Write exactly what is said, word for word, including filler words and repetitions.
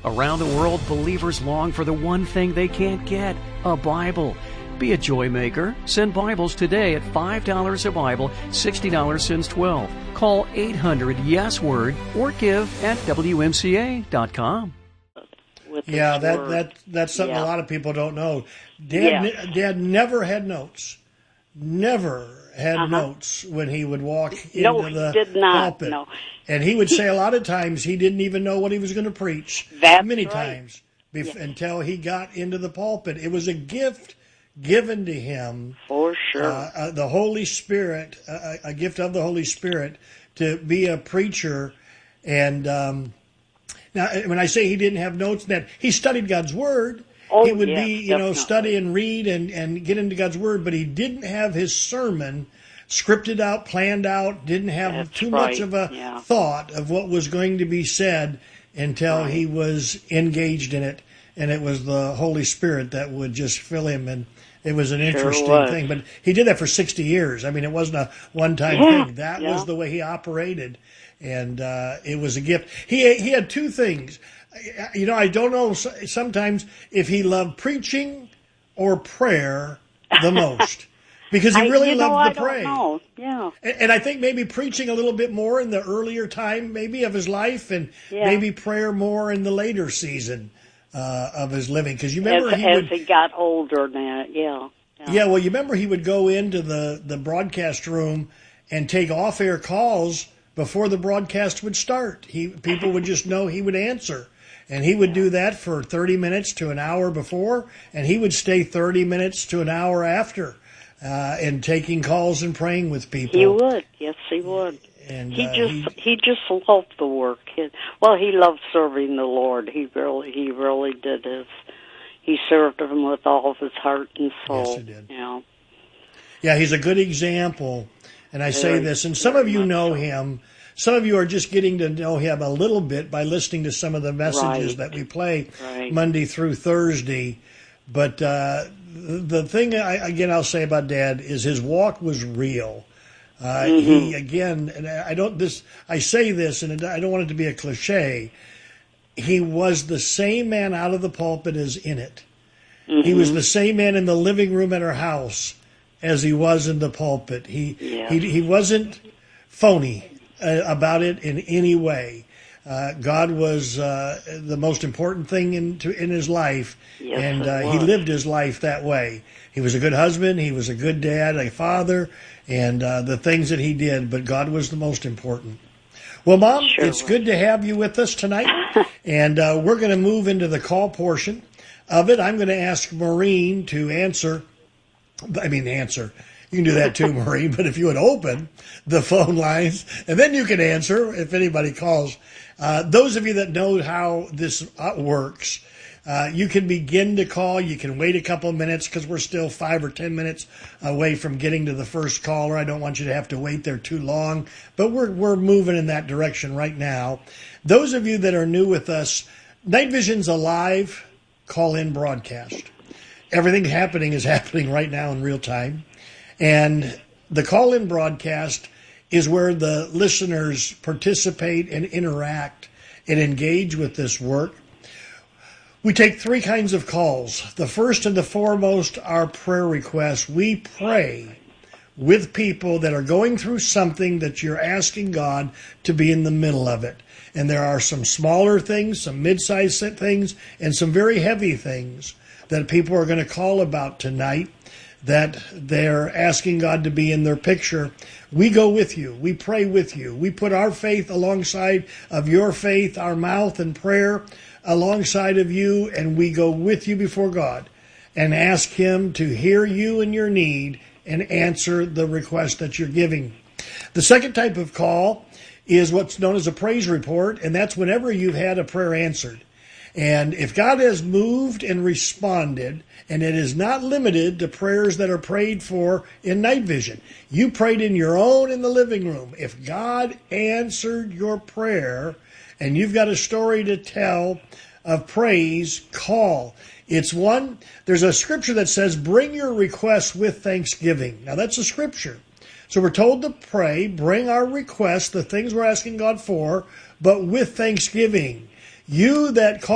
Around the world, believers long for the one thing they can't get, a Bible. Be a joy maker. Send Bibles today at five dollars a Bible, sixty dollars since twelve. Call eight hundred yes word or give at W M C A dot com. Yeah, that, that that's something yeah. a lot of people don't know. Dad, yeah. Dad never had notes. Never had uh-huh. notes when he would walk into no, the he did not. pulpit. No. And he would say a lot of times he didn't even know what he was going to preach. That's many right. times bef- yeah. until he got into the pulpit. It was a gift given to him. For sure. Uh, uh, the Holy Spirit, uh, a gift of the Holy Spirit to be a preacher. And um, now when I say he didn't have notes, that he studied God's Word. Oh, he would yes, be, you definitely. know, study and read and, and get into God's Word, but he didn't have his sermon scripted out, planned out, didn't have That's too right. much of a yeah. thought of what was going to be said until right. he was engaged in it, and it was the Holy Spirit that would just fill him, and it was an interesting sure was. thing. But he did that for sixty years. I mean, it wasn't a one-time yeah. thing. That yeah. was the way he operated, and uh, it was a gift. He he had two things. You know, I don't know sometimes if he loved preaching or prayer the most. Because he really I, you know, loved I to pray. Don't know. Yeah. And, and I think maybe preaching a little bit more in the earlier time, maybe, of his life, and yeah. maybe prayer more in the later season uh, of his living. Because you remember as, he as would, he got older now, yeah. yeah. Yeah, well, you remember he would go into the, the broadcast room and take off-air calls before the broadcast would start. He People would just know he would answer. And he would do that for thirty minutes to an hour before, and he would stay thirty minutes to an hour after, uh, and taking calls and praying with people. He would, yes, he would. And he uh, just he, he just loved the work. He, well, he loved serving the Lord. He really he really did his. He served him with all of his heart and soul. Yes, he did. You know. Yeah, he's a good example. And I Very, say this, and some of you know so. him. Some of you are just getting to know him a little bit by listening to some of the messages right. that we play right. Monday through Thursday. But uh, the thing, I, again, I'll say about Dad is his walk was real. Uh, mm-hmm. He, again, and I don't this. I say this, and I don't want it to be a cliche. He was the same man out of the pulpit as in it. Mm-hmm. He was the same man in the living room at our house as he was in the pulpit. He yeah. he, he wasn't phony uh, about it in any way. Uh, God was uh, the most important thing in to, in his life, yes, and uh, he lived his life that way. He was a good husband. He was a good dad, a father, and uh, the things that he did. But God was the most important. Well, Mom, sure it's was. good to have you with us tonight, and uh, we're going to move into the call portion of it. I'm going to ask Maureen to answer. I mean, answer. You can do that too, Maureen, but if you would open the phone lines, and then you can answer if anybody calls. Uh, those of you that know how this uh, works, uh, you can begin to call. You can wait a couple of minutes because we're still five or ten minutes away from getting to the first caller. I don't want you to have to wait there too long, but we're we're moving in that direction right now. Those of you that are new with us, Night Vision's a live call-in broadcast. Everything happening is happening right now in real time. And the call-in broadcast is where the listeners participate and interact and engage with this work. We take three kinds of calls. The first and the foremost are prayer requests. We pray with people that are going through something that you're asking God to be in the middle of it. And there are some smaller things, some mid-sized things, and some very heavy things that people are going to call about tonight, that they're asking God to be in their picture. We go with you. We pray with you. We put our faith alongside of your faith, our mouth and prayer alongside of you, and we go with you before God and ask Him to hear you and your need and answer the request that you're giving. The second type of call is what's known as a praise report, and that's whenever you've had a prayer answered. And if God has moved and responded, and it is not limited to prayers that are prayed for in Night Vision. You prayed in your own in the living room. If God answered your prayer and you've got a story to tell of praise, call. It's one, there's a scripture that says, bring your requests with thanksgiving. Now that's a scripture. So we're told to pray, bring our requests, the things we're asking God for, but with thanksgiving. You that call